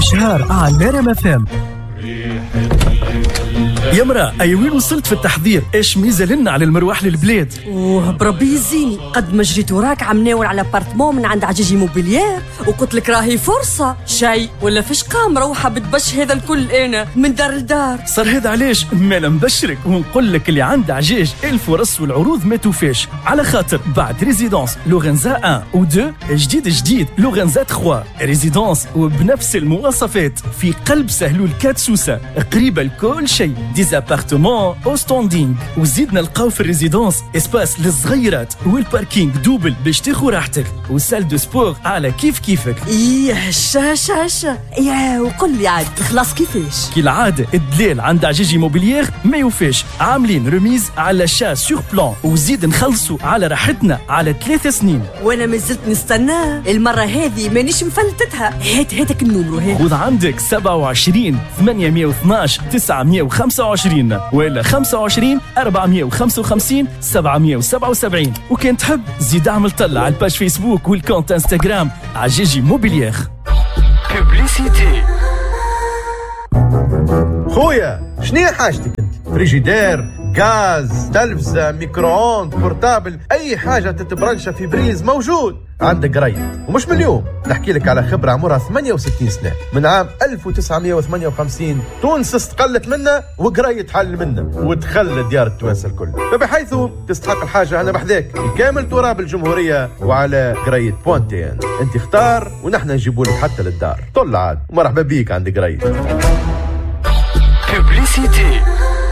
شهار على ريم FM. يا مرا أي وين وصلت في التحضير؟ إيش ميزة لنا على المروح للبلاد؟ بربي يزيني قد ما جريت وراك عم ناول على بارتمون من عند عجيجي موبيليير وقلت لك راهي فرصة شيء ولا فيش قام روحة بتبش هذا الكل أنا من دار لدار. صار هذا علاش ما نبشرك ونقول لك اللي عند عجاج الفرص والعروض ما توفاش، على خاطر بعد ريزيدونس لورنزا 1 و 2 جديد لورنزا 3 ريزيدونس وبنفس المواصفات في قلب سهلول 4 سوسة قريبة لكل شيء، ديزابارتمون او ستوندينغ. وزيدنا نلقاو في الريزيدونس اسباس للصغيرات والباركينغ دوبل باش تاخو راحتك وسال دو سبور على كيفك. هشا يا وقل لي عاد خلاص كيفاش؟ كي العادة الدلال عند عجيجي موبيليير ما يوفاش، عاملين رميز على شا سور بلان وزيد نخلصوا على راحتنا على 3 سنين. وانا مازلت نستنى المرة هذه مانيش مفلتتها. هاتك النمرو هذا. خذ عندك 27 812 925 ولا 25 455 777. وكان تحب زيد اعمل طلع على الباج فيسبوك والكونت انستغرام عجيجي موبيليير. بوبليسيتي. خويا شنو حاجتك انت؟ فريجيدير، غاز، تلفزة، ميكرووند، بورتابل، اي حاجة تتبرنشة في بريز موجود عندك قريت. ومش من اليوم، نحكي لك على خبرة عمرها 68 سنة. من عام 1958 تونس استقلت منا وقريت حل منا وتخلى ديار التوانسة الكل، فبحيث تستحق الحاجة أنا بحذاك كامل تراب الجمهورية وعلى قريت بوانتين. انت اختار ونحن نجيبوا لك حتى للدار. طل عاد ومرحبا بيك عند قريت. بوبليسيتي.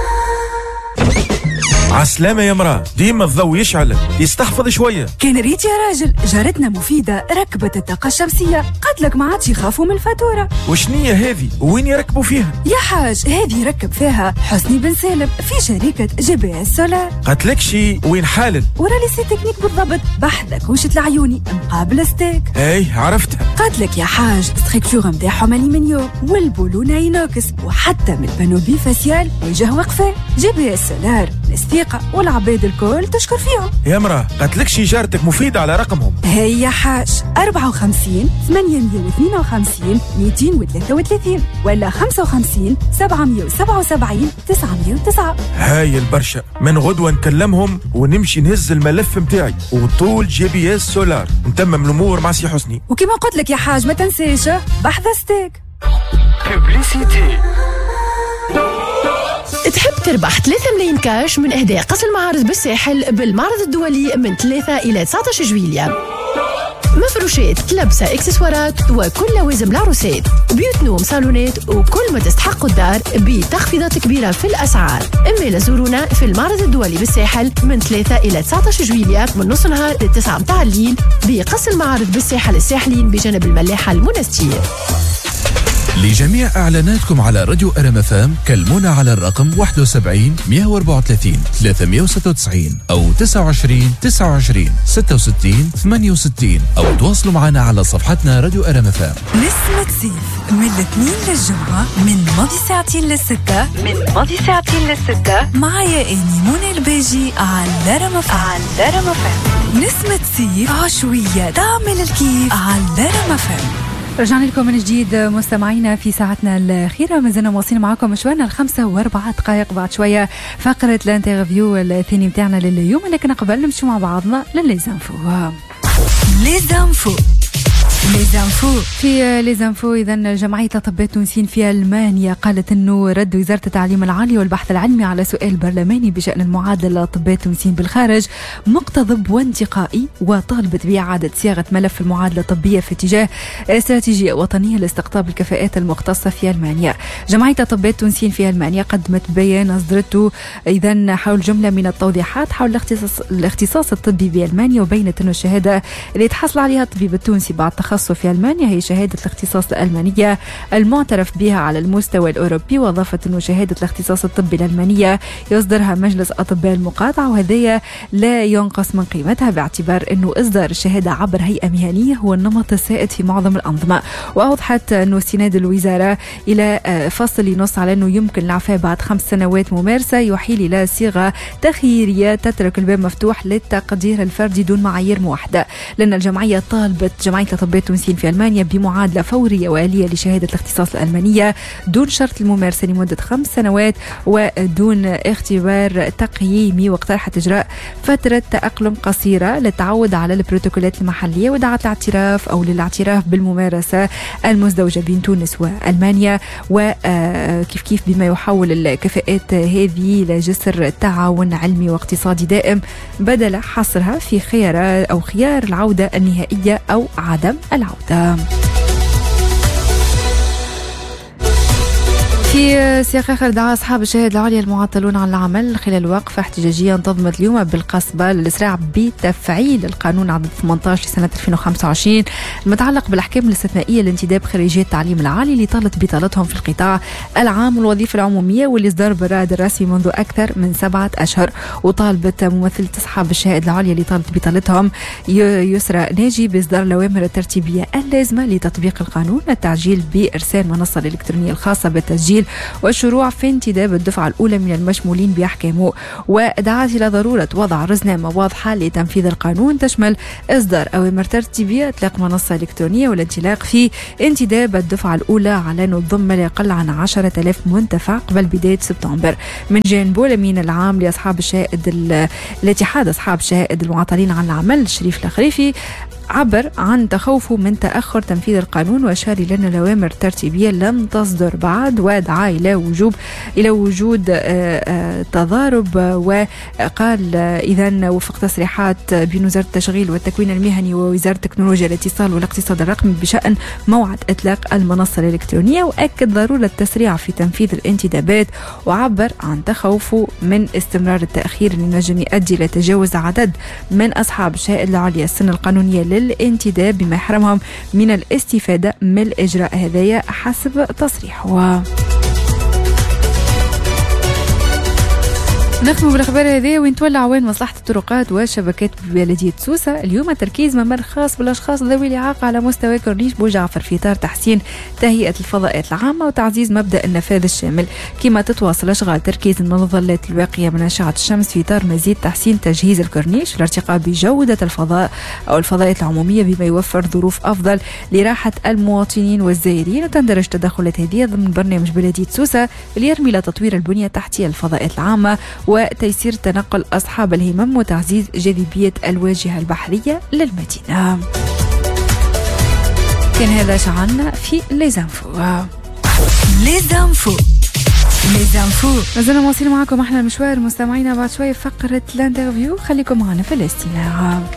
عسلامة يا مرا، ديما الضوء يشعل يستحفظ شوية. كان ريت يا راجل، جارتنا مفيدة ركبت الطاقة الشمسية قالت لك ما عادش يخافوا من الفاتورة. وشنية هذه وين يركبوا فيها؟ يا حاج هذه ركب فيها حسني بن سالم في شركة GPS سولار. قالت لك شي وين حالل؟ ورا لي سي تكنيك بالضبط بحثك وشت العيوني مقابل ستيك. اي عرفتها. قالت لك يا حاج ستركتور نتاعهم ألمنيوم والبولونة اينوكس وحتى من البانوبي فاسيال وجه وقفة. GPS سولار الثقة والعباد الكل تشكر فيهم. يا مرا قالت لك شي جارتك مفيدة على رقمهم؟ هي يا حاج 54 852 233 ولا 55 777 909. هاي البرشا، من غدوة نكلمهم ونمشي نهز الملف متاعي وطول GPS سولار نتمم الأمور مع سي حسني. وكما قلت لك يا حاج ما تنساش بحث ستيك. بوبليسيتي. تحب تربح 3 ملايين كاش من إهداء قصر المعارض بالساحل بالمعرض الدولي من 3 إلى 19 جويلية. مفروشات، لبسة، إكسسوارات وكل لوازم العروسات، بيوت نوم، صالونات وكل ما تستحق الدار بتخفيضات كبيرة في الأسعار. إما لزورونا في المعرض الدولي بالساحل من 3 إلى 19 جويلية من نص نهار ل9 متاع الليل بقصر المعارض بالساحل الساحلين بجانب الملاحة المنستير. لجميع إعلاناتكم على راديو ريم FM كلمونا على الرقم 71 134 396 أو 29 29 66 68 أو تواصلوا معنا على صفحتنا راديو ريم FM. نسمة صيف من الاثنين للجمعة من ماضي ساعتين للستة معايا إني منى الباجي على ريم FM. نسمة صيف عشوية تعمل الكيف على ريم FM. رجعنا لكم من جديد مستمعينا في ساعتنا الأخيرة، ما زلنا مواصلين معكم مشوارنا 5 و4 بعد شوية فقرة الانترفيو الثاني متاعنا لليوم، لكن قبل نمشي مع بعضنا لليزانفو. في ليزانفو إذن جمعية الأطباء التونسيين في ألمانيا قالت أنه رد وزارة التعليم العالي والبحث العلمي على سؤال برلماني بشأن المعادلة للأطباء التونسيين بالخارج مقتضب وانتقائي، وطالبت بإعادة صياغة ملف المعادلة الطبية في اتجاه استراتيجية وطنية لاستقطاب الكفاءات المختصة في ألمانيا. جمعية الأطباء التونسيين في ألمانيا قدمت بيان أصدرته إذن حول جملة من التوضيحات حول الاختصاص الطبي بألمانيا، وبينت أنه الشهادة اللي تحصل عليها الطبيب التونسي بعد تخصص في ألمانيا هي شهادة الاختصاص الألمانية المعترف بها على المستوى الأوروبي، وأضافت أنه شهادة الاختصاص الطبي الألمانية يصدرها مجلس أطباء المقاطعة، وهذا لا ينقص من قيمتها باعتبار أنه إصدار الشهادة عبر هيئة مهنية هو النمط السائد في معظم الأنظمة. وأوضحت أنه استناد الوزارة إلى فصل ينص على أنه يمكن العفاء بعد 5 سنوات ممارسة يحيل إلى صيغة تخييرية تترك الباب مفتوح للتقدير الفردي دون معايير موحدة، لأن الجمعية طالبت جمعية الأطباء التونسيين في ألمانيا بمعادلة فورية وآلية لشهادة الاختصاص الألمانية دون شرط الممارسة لمدة 5 سنوات ودون اختبار تقييمي، واقترحت إجراء فترة تأقلم قصيرة للتعود على البروتوكولات المحلية، ودعت للاعتراف بالممارسة المزدوجة بين تونس وألمانيا، وكيف كيف بما يحول الكفاءات هذه لجسر تعاون علمي واقتصادي دائم بدل حصرها في خيار العودة النهائية أو عدم العودة. في سياق آخر، دعا أصحاب الشهادة العليا المعطلون عن العمل خلال وقفة احتجاجية انتظمت اليوم بالقصبة للإسراع بتفعيل القانون عدد 18 لسنة 2025 المتعلق بالأحكام الاستثنائية لانتداب خريجي التعليم العالي اللي طالت بطالتهم في القطاع العام والوظيفة العمومية، واللي إصدر براد الرسمي منذ أكثر من 7 أشهر. وطالبت ممثلة أصحاب الشهادة العليا اللي طالت بطالتهم يسرى ناجي بإصدار الأوامر الترتيبية اللازمة لتطبيق القانون، التعجيل بإرسال منصة الإلكترونية الخاصة بالتسجيل والشروع في انتداب الدفعة الأولى من المشمولين بأحكامه. ودعت إلى ضرورة وضع رزنامة واضحة لتنفيذ القانون تشمل إصدار أوامر ترتيبية، إطلاق منصة إلكترونية، والانطلاق في انتداب الدفعة الأولى على نظم لا يقل عن 10,000 منتفع قبل بداية سبتمبر. من جانبه الأمين العام لأصحاب الشهائد الاتحاد أصحاب الشهائد المعطلين عن العمل الشريف الخريفي عبر عن تخوفه من تأخر تنفيذ القانون، وأشار إلى أن الأوامر الترتيبية لم تصدر بعد، ودعا إلى وجود تضارب. وقال إذن وفق تصريحات بين وزارة التشغيل والتكوين المهني ووزارة التكنولوجيا الاتصال والاقتصاد الرقمي بشأن موعد إطلاق المنصة الإلكترونية، وأكد ضرورة التسريع في تنفيذ الانتدابات، وعبر عن تخوفه من استمرار التأخير اللي نجم يؤدي إلى تجاوز عدد من أصحاب الشهائد العليا السن القانونية للانتداب بما يحرمهم من الاستفادة من الإجراء هذايا حسب تصريحه. نختم بالأخبار هذه وين تولى عوان مصلحة الطرقات والشبكات ببلدية سوسة اليوم تركيز ممر خاص بالأشخاص ذوي الإعاقة على مستوى كورنيش بوجعفر في إطار تحسين تهيئة الفضاءات العامة وتعزيز مبدأ النفاذ الشامل، كما تتواصل أشغال تركيز المظلات الواقية من أشعة الشمس في إطار مزيد تحسين تجهيز الكورنيش والارتقاء بجودة الفضاء أو الفضاءات العمومية بما يوفر ظروف أفضل لراحة المواطنين والزائرين. وتندرج تدخلات هذه ضمن برنامج بلدية سوسة اللي يرمي لتطوير البنية التحتية للفضاءات العامة وتيسير تنقل أصحاب الهمم وتعزيز جاذبية الواجهة البحرية للمدينة. كان هذا شعارنا في ليزانفو. نزلنا مواصلين معكم احنا المشوار مستمعينا، بعد شوية فقرة الانترفيو، خليكم معنا في الاستماع.